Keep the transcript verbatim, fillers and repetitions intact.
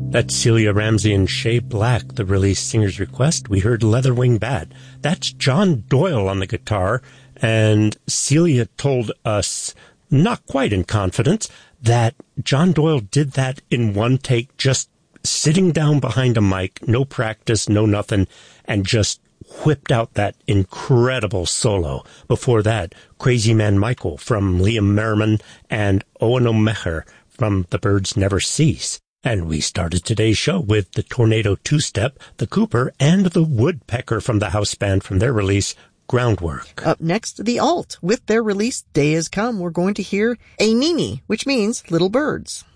That's Celia Ramsey and Shea Black, the release Singer's Request. We heard Leatherwing Bat. That's John Doyle on the guitar, and Celia told us, not quite in confidence, that John Doyle did that in one take, just sitting down behind a mic, no practice, no nothing, and just whipped out that incredible solo. Before that, Crazy Man Michael from Liam Merriman and Owen O'Meher from The Birds Never Cease. And we started today's show with the Tornado Two-Step, the Cooper, and the Woodpecker from the house band from their release, Groundwork. Up next, the Alt. With their release, Day Has Come, we're going to hear A Nini, which means Little Birds.